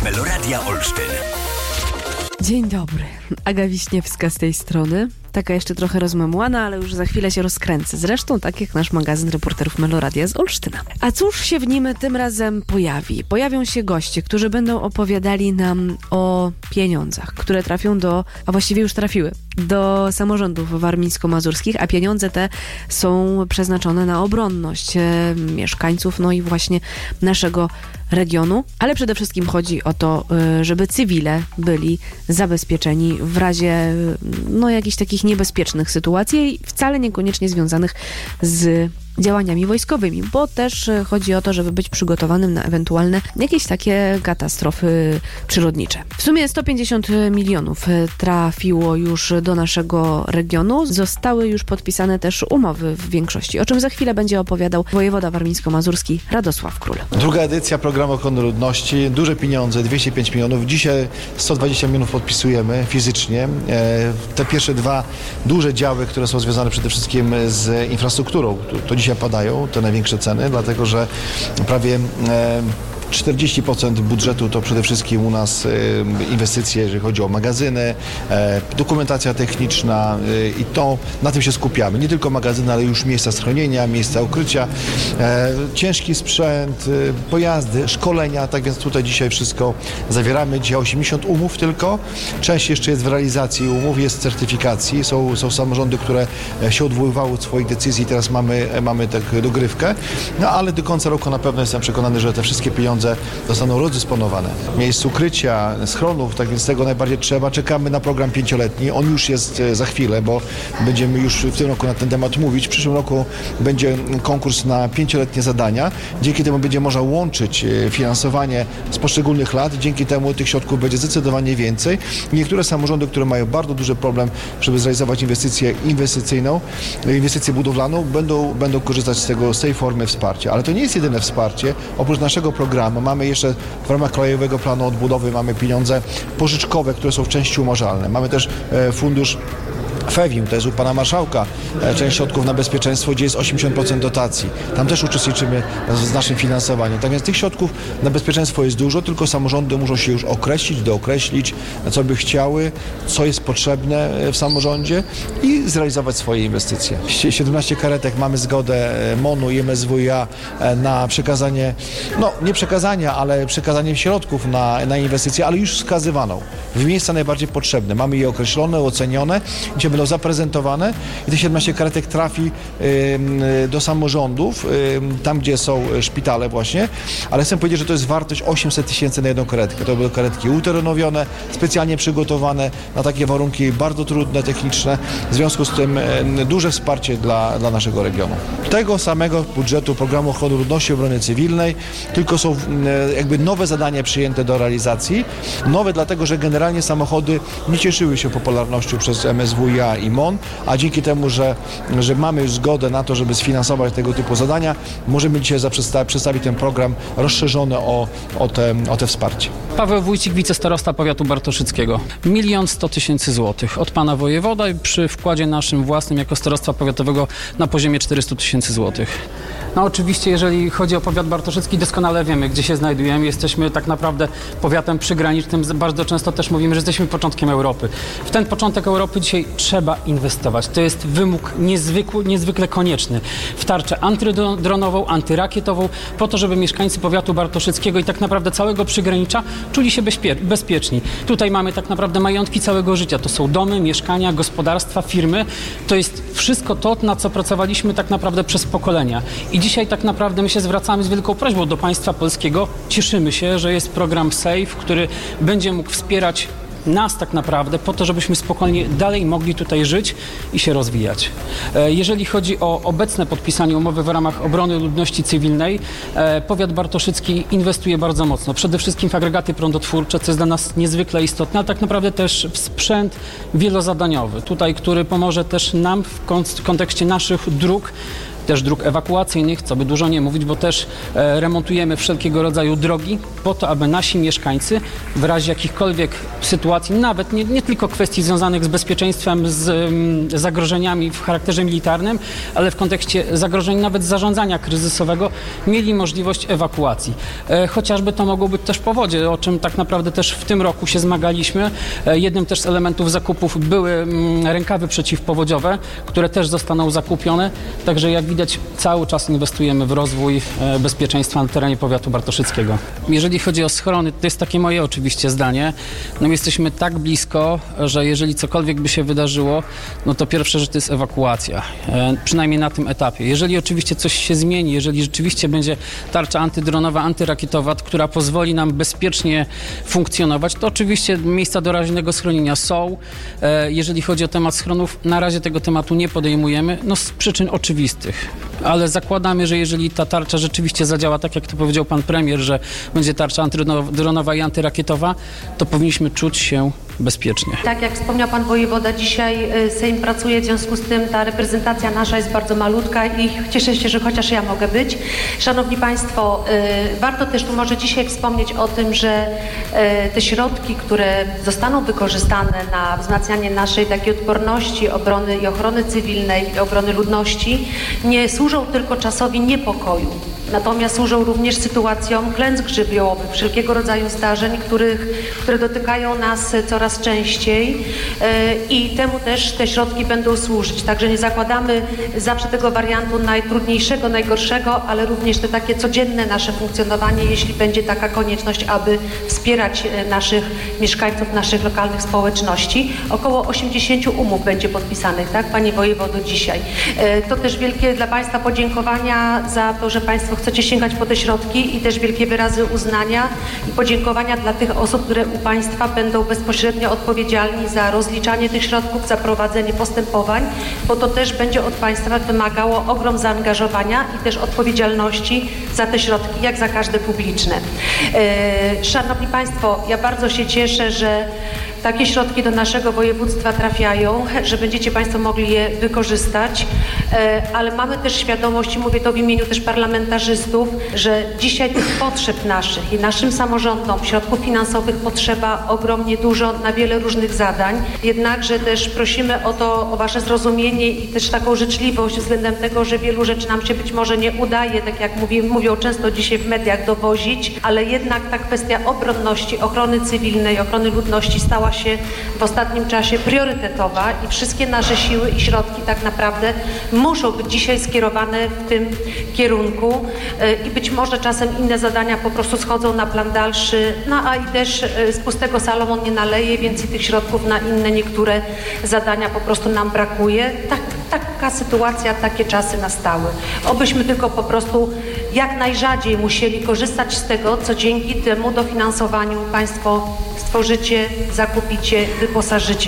Meloradia Olsztyn. Dzień dobry, Aga Wiśniewska z tej strony. Taka jeszcze trochę rozmamłana, ale już za chwilę się rozkręcę. Zresztą tak jak nasz magazyn reporterów Meloradia z Olsztyna. A cóż się w nim tym razem pojawi? Pojawią się goście, którzy będą opowiadali nam o pieniądzach, które trafią a właściwie już trafiły, do samorządów warmińsko-mazurskich, a pieniądze te są przeznaczone na obronność mieszkańców, no i właśnie naszego regionu. Ale przede wszystkim chodzi o to, żeby cywile byli zabezpieczeni w razie jakichś takich niebezpiecznych sytuacji, wcale niekoniecznie związanych z działaniami wojskowymi, bo też chodzi o to, żeby być przygotowanym na ewentualne jakieś takie katastrofy przyrodnicze. W sumie 150 milionów trafiło już do naszego regionu. Zostały już podpisane też umowy w większości, o czym za chwilę będzie opowiadał wojewoda warmińsko-mazurski Radosław Król. Druga edycja programu ochrony ludności. Duże pieniądze, 205 milionów. Dzisiaj 120 milionów podpisujemy fizycznie. Te pierwsze dwa duże działy, które są związane przede wszystkim z infrastrukturą, to dzisiaj padają te największe ceny, dlatego że prawie 40% budżetu to przede wszystkim u nas inwestycje, jeżeli chodzi o magazyny, dokumentacja techniczna i to na tym się skupiamy. Nie tylko magazyny, ale już miejsca schronienia, miejsca ukrycia, ciężki sprzęt, pojazdy, szkolenia, tak więc tutaj dzisiaj wszystko zawieramy. Dzisiaj 80 umów tylko. Część jeszcze jest w realizacji umów, jest w certyfikacji. Są samorządy, które się odwoływały od swoich decyzji i teraz mamy tak dogrywkę. No ale do końca roku na pewno jestem przekonany, że te wszystkie pieniądze zostaną rozdysponowane. Miejsc ukrycia, schronów, tak więc tego najbardziej trzeba. Czekamy na program 5-letni. On już jest za chwilę, bo będziemy już w tym roku na ten temat mówić. W przyszłym roku będzie konkurs na 5-letnie zadania. Dzięki temu będzie można łączyć finansowanie z poszczególnych lat. Dzięki temu tych środków będzie zdecydowanie więcej. Niektóre samorządy, które mają bardzo duży problem, żeby zrealizować inwestycję budowlaną, będą korzystać z tej formy wsparcia. Ale to nie jest jedyne wsparcie. Oprócz naszego programu mamy jeszcze w ramach Krajowego Planu Odbudowy mamy pieniądze pożyczkowe, które są w części umarzalne. Mamy też fundusz FEWIM, to jest u pana marszałka, część środków na bezpieczeństwo, gdzie jest 80% dotacji. Tam też uczestniczymy z naszym finansowaniem. Tak więc tych środków na bezpieczeństwo jest dużo, tylko samorządy muszą się już dookreślić, co by chciały, co jest potrzebne w samorządzie i zrealizować swoje inwestycje. 17 karetek, mamy zgodę MON-u i MSWiA na przekazanie, nie przekazanie, ale przekazanie środków na inwestycje, ale już wskazywaną w miejsca najbardziej potrzebne. Mamy je określone, ocenione, gdzie będą zaprezentowane i te 17 karetek trafi do samorządów, tam gdzie są szpitale właśnie, ale chcę powiedzieć, że to jest wartość 800 tysięcy na jedną karetkę. To będą karetki uterenowione, specjalnie przygotowane na takie warunki bardzo trudne, techniczne. W związku z tym duże wsparcie dla naszego regionu. Tego samego budżetu programu ochrony ludności i obrony cywilnej, tylko są jakby nowe zadania przyjęte do realizacji. Nowe dlatego, że generalnie samochody nie cieszyły się popularnością przez MSWiA i MON, a dzięki temu, że mamy już zgodę na to, żeby sfinansować tego typu zadania, możemy dzisiaj przedstawić ten program rozszerzony o te wsparcie. Paweł Wójcik, wicestarosta powiatu bartoszyckiego. 1 100 000 złotych od pana wojewoda i przy wkładzie naszym własnym jako starostwa powiatowego na poziomie 400 000 złotych. No oczywiście, jeżeli chodzi o powiat bartoszycki, doskonale wiemy, gdzie się znajdujemy. Jesteśmy tak naprawdę powiatem przygranicznym. Bardzo często też mówimy, że jesteśmy początkiem Europy. W ten początek Europy dzisiaj trzeba inwestować. To jest wymóg niezwykle konieczny. W tarczę antydronową, antyrakietową, po to, żeby mieszkańcy powiatu bartoszyckiego i tak naprawdę całego przygranicza czuli się bezpieczni. Tutaj mamy tak naprawdę majątki całego życia. To są domy, mieszkania, gospodarstwa, firmy. To jest wszystko to, na co pracowaliśmy tak naprawdę przez pokolenia. I dzisiaj tak naprawdę my się zwracamy z wielką prośbą do państwa polskiego. Cieszymy się, że jest program SAFE, który będzie mógł wspierać nas tak naprawdę po to, żebyśmy spokojnie dalej mogli tutaj żyć i się rozwijać. Jeżeli chodzi o obecne podpisanie umowy w ramach obrony ludności cywilnej, powiat bartoszycki inwestuje bardzo mocno. Przede wszystkim w agregaty prądotwórcze, co jest dla nas niezwykle istotne, a tak naprawdę też w sprzęt wielozadaniowy, tutaj, który pomoże też nam w kontekście naszych dróg też dróg ewakuacyjnych, co by dużo nie mówić, bo też remontujemy wszelkiego rodzaju drogi po to, aby nasi mieszkańcy w razie jakichkolwiek sytuacji, nawet nie tylko kwestii związanych z bezpieczeństwem, z zagrożeniami w charakterze militarnym, ale w kontekście zagrożeń nawet zarządzania kryzysowego, mieli możliwość ewakuacji. Chociażby to mogło być też powodzie, o czym tak naprawdę też w tym roku się zmagaliśmy. Jednym też z elementów zakupów były rękawy przeciwpowodziowe, które też zostaną zakupione. Także jak widać, cały czas inwestujemy w rozwój bezpieczeństwa na terenie powiatu bartoszyckiego. Jeżeli chodzi o schrony, to jest takie moje oczywiście zdanie. No jesteśmy tak blisko, że jeżeli cokolwiek by się wydarzyło, no to pierwsza rzecz to jest ewakuacja. Przynajmniej na tym etapie. Jeżeli oczywiście coś się zmieni, jeżeli rzeczywiście będzie tarcza antydronowa, antyrakietowa, która pozwoli nam bezpiecznie funkcjonować, to oczywiście miejsca doraźnego schronienia są. Jeżeli chodzi o temat schronów, na razie tego tematu nie podejmujemy, no z przyczyn oczywistych. Ale zakładamy, że jeżeli ta tarcza rzeczywiście zadziała, tak jak to powiedział pan premier, że będzie tarcza antydronowa i antyrakietowa, to powinniśmy czuć się bezpiecznie. Tak jak wspomniał pan wojewoda, dzisiaj Sejm pracuje, w związku z tym ta reprezentacja nasza jest bardzo malutka i cieszę się, że chociaż ja mogę być. Szanowni państwo, warto też tu może dzisiaj wspomnieć o tym, że te środki, które zostaną wykorzystane na wzmacnianie naszej takiej odporności, obrony i ochrony cywilnej i obrony ludności, nie służą tylko czasowi niepokoju. Natomiast służą również sytuacjom klęsk żywiołowych, wszelkiego rodzaju zdarzeń, które dotykają nas coraz częściej i temu też te środki będą służyć. Także nie zakładamy zawsze tego wariantu najtrudniejszego, najgorszego, ale również te takie codzienne nasze funkcjonowanie, jeśli będzie taka konieczność, aby wspierać naszych mieszkańców, naszych lokalnych społeczności. Około 80 umów będzie podpisanych, tak, panie wojewodo, dzisiaj. To też wielkie dla państwa podziękowania za to, że państwo chcecie sięgać po te środki i też wielkie wyrazy uznania i podziękowania dla tych osób, które u państwa będą bezpośrednio odpowiedzialni za rozliczanie tych środków, za prowadzenie postępowań, bo to też będzie od państwa wymagało ogrom zaangażowania i też odpowiedzialności za te środki, jak za każde publiczne. Szanowni państwo, ja bardzo się cieszę, że takie środki do naszego województwa trafiają, że będziecie państwo mogli je wykorzystać, ale mamy też świadomość, i mówię to w imieniu też parlamentarzystów, że dzisiaj tych potrzeb naszych i naszym samorządom środków finansowych potrzeba ogromnie dużo na wiele różnych zadań. Jednakże też prosimy o wasze zrozumienie i też taką życzliwość względem tego, że wielu rzeczy nam się być może nie udaje, tak jak mówią często dzisiaj w mediach, dowozić, ale jednak ta kwestia obronności, ochrony cywilnej, ochrony ludności stała się w ostatnim czasie priorytetowa i wszystkie nasze siły i środki tak naprawdę muszą być dzisiaj skierowane w tym kierunku i być może czasem inne zadania po prostu schodzą na plan dalszy, no a i też z pustego Salomon nie naleje, więc i tych środków na inne niektóre zadania po prostu nam brakuje. Taka sytuacja, takie czasy nastały. Obyśmy tylko po prostu jak najrzadziej musieli korzystać z tego, co dzięki temu dofinansowaniu państwo stworzycie, zakupicie, wyposażycie.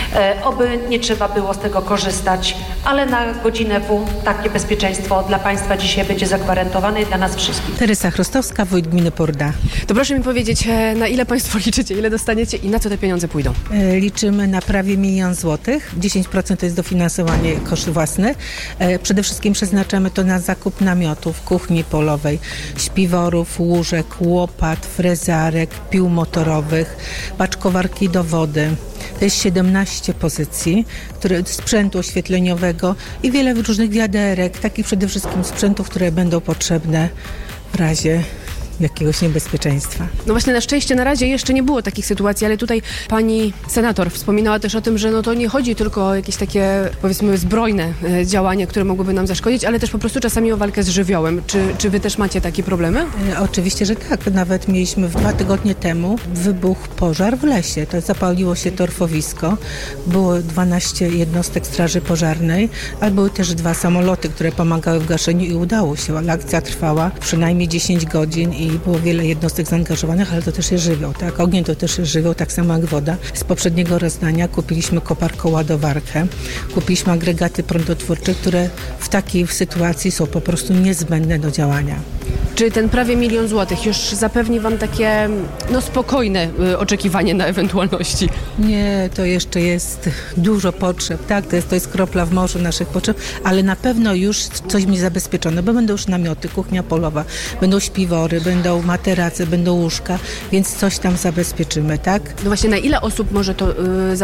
Oby nie trzeba było z tego korzystać, ale na godzinę W takie bezpieczeństwo dla państwa dzisiaj będzie zagwarantowane i dla nas wszystkich. Teresa Chrostowska, wójt gminy Porda. To proszę mi powiedzieć, na ile państwo liczycie, ile dostaniecie i na co te pieniądze pójdą? Liczymy na prawie 1 000 000 złotych. 10% to jest dofinansowanie koszty własne. Przede wszystkim przeznaczamy to na zakup namiotów, kuchni polowej, śpiworów, łóżek, łopat, frezarek, pił motorowych, paczkowarki do wody. To jest 17 pozycji, sprzętu oświetleniowego i wiele różnych wiaderek, takich przede wszystkim sprzętów, które będą potrzebne w razie jakiegoś niebezpieczeństwa. No właśnie na szczęście na razie jeszcze nie było takich sytuacji, ale tutaj pani senator wspominała też o tym, że no to nie chodzi tylko o jakieś takie, powiedzmy, zbrojne działania, które mogłyby nam zaszkodzić, ale też po prostu czasami o walkę z żywiołem. Czy wy też macie takie problemy? Oczywiście, że tak. Nawet mieliśmy 2 tygodnie temu wybuch pożar w lesie. To zapaliło się torfowisko. Było 12 jednostek straży pożarnej, ale były też 2 samoloty, które pomagały w gaszeniu i udało się. Ale akcja trwała przynajmniej 10 godzin i było wiele jednostek zaangażowanych, ale to też jest żywioł, tak? Ogień to też jest żywioł, tak samo jak woda. Z poprzedniego rozdania kupiliśmy koparko-ładowarkę, kupiliśmy agregaty prądotwórcze, które w takiej sytuacji są po prostu niezbędne do działania. Czy ten prawie 1 000 000 złotych już zapewni Wam takie spokojne oczekiwanie na ewentualności? Nie, to jeszcze jest dużo potrzeb, tak? To jest kropla w morzu naszych potrzeb, ale na pewno już coś mi zabezpieczone, bo będą już namioty, kuchnia polowa, będą śpiwory, będą materace, będą łóżka, więc coś tam zabezpieczymy, tak? No właśnie, na ile osób może to